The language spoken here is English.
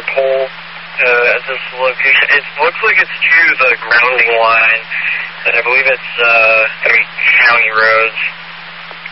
pole at this location. It looks like it's to the grounding line, and I believe it's going to be county roads.